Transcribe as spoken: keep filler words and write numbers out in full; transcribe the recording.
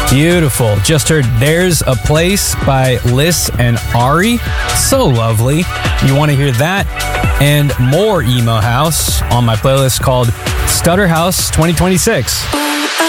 Beautiful. Just heard There's a Place by Liz and Ari. So lovely. You want to hear that and more emo house on my playlist called Stutter House twenty twenty-six.